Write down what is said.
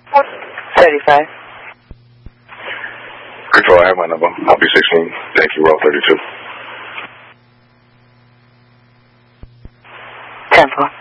35. Control, I have my number. I'll be 16. Thank you, roll 32. 10-4.